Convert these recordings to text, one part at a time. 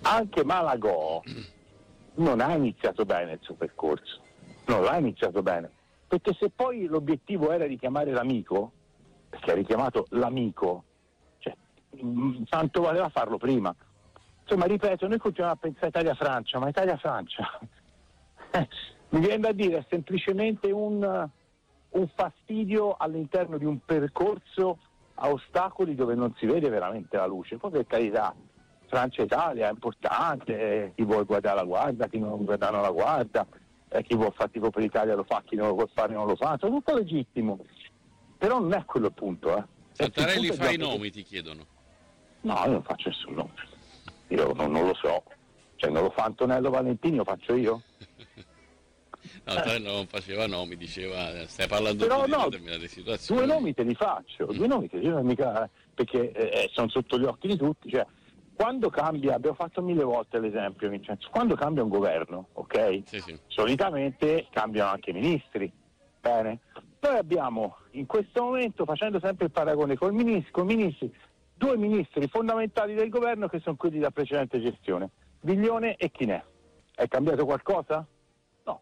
anche Malagò non ha iniziato bene il suo percorso, non l'ha iniziato bene, perché se poi l'obiettivo era richiamare l'amico, perché ha richiamato l'amico, cioè, tanto valeva farlo prima. Insomma, ripeto, noi continuiamo a pensare Italia-Francia, ma Italia-Francia mi viene da dire è semplicemente un fastidio all'interno di un percorso a ostacoli dove non si vede veramente la luce. Poi, per carità, Francia-Italia è importante, chi vuole guardare la guarda, chi non vuole guardare non la guarda, chi vuole fare tipo per l'Italia lo fa, chi non lo vuole fare non lo fa, è tutto legittimo, però non è quello il punto. Santarelli fa i nomi, ti chiedono. No, io non faccio nessun nome, io non lo so, cioè non lo fa Antonello Valentini, lo faccio io? No, Antonello non faceva nomi, diceva stai parlando però di determinate situazioni. Due nomi te li faccio, mica, perché sono sotto gli occhi di tutti, cioè quando cambia, abbiamo fatto 1000 volte l'esempio, Vincenzo, quando cambia un governo, ok? Sì. Solitamente cambiano anche i ministri, bene? Noi abbiamo in questo momento, facendo sempre il paragone con ministri, due ministri fondamentali del governo che sono quelli della precedente gestione, Viglione e Chinè. È cambiato qualcosa? No.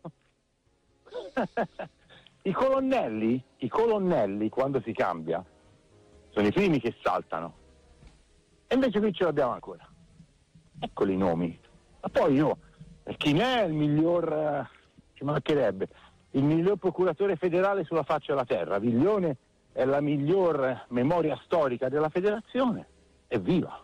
I colonnelli quando si cambia sono i primi che saltano, e invece qui ce l'abbiamo ancora. Eccoli i nomi. Ma poi Chinè è il miglior, ci mancherebbe, il miglior procuratore federale sulla faccia della terra, Viglione è la miglior memoria storica della federazione. Evviva.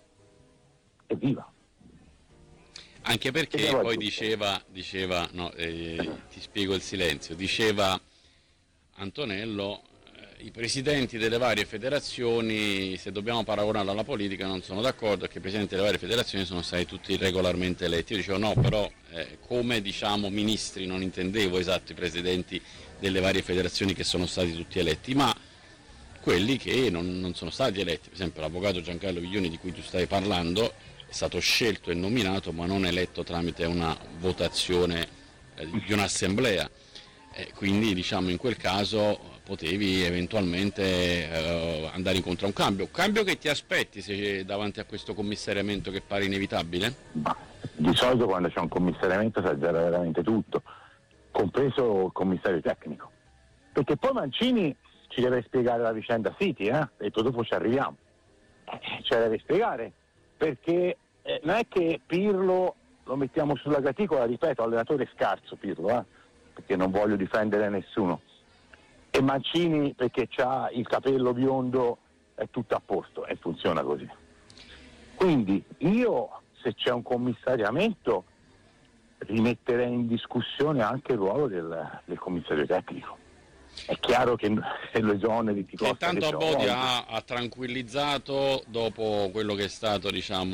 Anche perché poi diceva no, ti spiego il silenzio, diceva Antonello, i presidenti delle varie federazioni, se dobbiamo paragonarlo alla politica, non sono d'accordo, che i presidenti delle varie federazioni sono stati tutti regolarmente eletti. Io dicevo no, però come ministri non intendevo esatto i presidenti delle varie federazioni che sono stati tutti eletti, ma quelli che non sono stati eletti. Per esempio l'avvocato Giancarlo Viglioni, di cui tu stai parlando, è stato scelto e nominato ma non eletto tramite una votazione di un'assemblea, quindi in quel caso potevi eventualmente andare incontro a un cambio che ti aspetti se davanti a questo commissariamento che pare inevitabile? Di solito quando c'è un commissariamento si azzera veramente tutto, compreso il commissario tecnico, perché poi Mancini ci deve spiegare la vicenda City, e poi dopo ci arriviamo, ce la deve spiegare, perché non è che Pirlo lo mettiamo sulla graticola, ripeto, allenatore scarso Pirlo, perché non voglio difendere nessuno, e Mancini perché c'ha il capello biondo è tutto a posto, e funziona così. Quindi io, se c'è un commissariamento, rimetterei in discussione anche il ruolo del commissario tecnico. È chiaro che lo esoneri ti costa. Intanto Abodi ha tranquillizzato dopo quello che è stato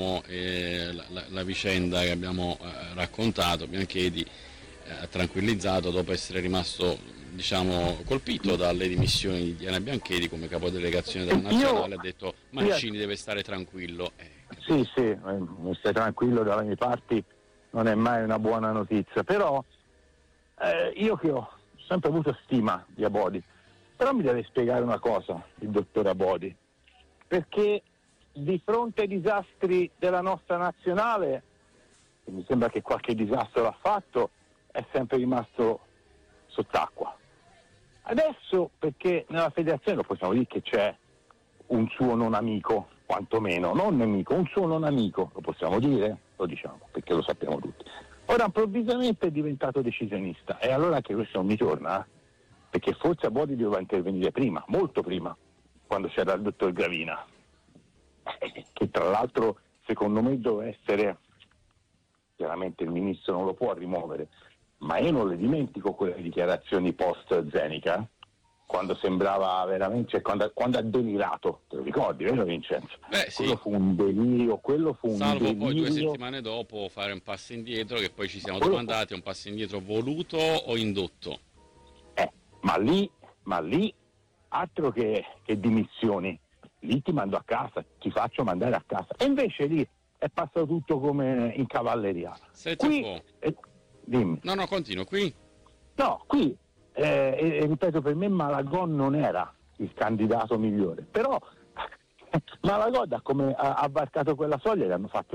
la vicenda che abbiamo raccontato. Bianchedi ha tranquillizzato dopo essere rimasto colpito dalle dimissioni di Diana Bianchedi come capodelegazione della nazionale. Ha detto Mancini deve stare tranquillo. Sì, stai tranquillo, dalle mie parti non è mai una buona notizia, però io che ho sempre avuto stima di Abodi, però mi deve spiegare una cosa il dottor Abodi, perché di fronte ai disastri della nostra nazionale, e mi sembra che qualche disastro l'ha fatto, è sempre rimasto sott'acqua. Adesso, perché nella federazione lo possiamo dire che c'è un suo non amico, quantomeno, non nemico, un suo non amico, lo possiamo dire? Lo diciamo, perché lo sappiamo tutti. Ora improvvisamente è diventato decisionista, e allora anche questo non mi torna, perché forse Abodi doveva intervenire prima, molto prima, quando c'era il dottor Gravina, che tra l'altro secondo me deve essere, chiaramente il ministro non lo può rimuovere, ma io non le dimentico quelle dichiarazioni post Zenica, quando sembrava veramente, quando ha delirato, te lo ricordi, vero Vincenzo? Sì. Quello fu un delirio, Salvo poi 2 settimane dopo fare un passo indietro, che poi ci siamo domandati, un passo indietro voluto o indotto? Ma lì altro che dimissioni, lì ti mando a casa, ti faccio mandare a casa, e invece lì è passato tutto come in cavalleria. Senti un po'. Dimmi. No, continuo, qui? No, qui ripeto, per me Malagò non era il candidato migliore, però Malagò, da come ha varcato quella soglia, gli hanno fatto